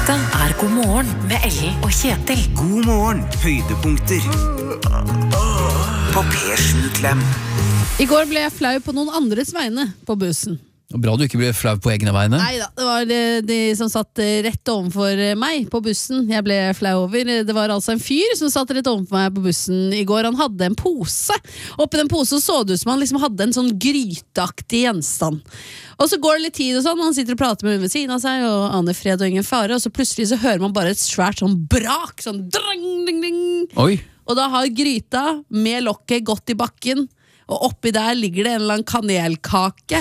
Dette God morgen med Ellen og Kjetil. God morgen, høydepunkter på P7 Klem. I går ble jeg flau på noen andres vegne på bussen. Bra du ikke ble flau på egne vegne. Neida, det var de som satt rett overfor meg på bussen. Jeg ble flau over. Det var altså en fyr som satt rett overfor meg på bussen i går. Han hadde en pose. Oppi den posen så det ut som han liksom hadde en sånn gryteaktig gjenstand. Og så går det litt tid og sånn, og han sitter og prater med hun ved siden av seg, og aner fred og ingen fare, og så plutselig så hører man bare et svært sånn brak, sånn drang, ding, ding. Oi. Og da har gryta med lokket gått i bakken, og oppi der ligger det en eller annen kanelkake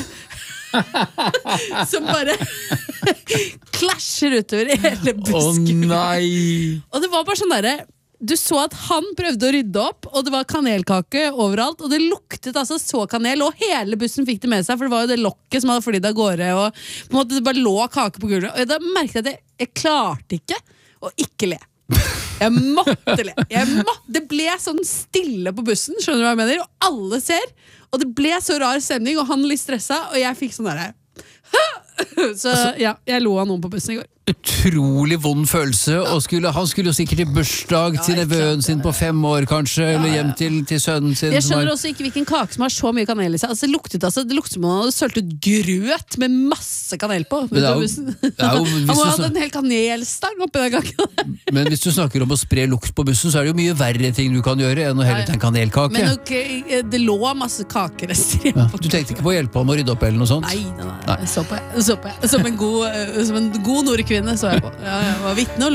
som bare klasjer utover i hele busken. Nei. Og det var bare sånn derre, du så at han prøvde å rydde opp, og det var kanelkake overalt, og det luktet altså så kanel, og hele bussen fikk det med seg, for det var jo det lokket som hadde flydd av gårde, og på en måte det bare lå kake på gulvet, og da merket jeg at jeg klarte ikke å ikke le. Jeg måtte le. Det ble sånn stille på bussen, skjønner du hva jeg mener? Og alle ser, og det ble så rar stemning, og han litt stresset, og jeg fikk sånn der. Så ja, jeg lo av noen på bussen i går. Utrolig vond følelse, og han skulle jo sikkert til bursdag til nevøen sin på 5 år kanskje, eller hjem til sønnen sin. Jeg skjønner også ikke hvilken kake som har så mye kanel i seg. Altså, det luktet som han hadde sølt ut grøt med masse kanel på. Han må ha hatt en hel kanelstang oppi den kaken. Men hvis du snakker om å spre lukt på bussen, så er det jo mye verre ting du kan gjøre enn å helle til en kanelkake. Men okay, det lå masse kakerester igjen. Du tenkte ikke på å hjelpe ham å rydde opp eller noe sånt? Nei. Jeg så på jeg. Som en god nordkvinne så jeg på. Jeg var vitne og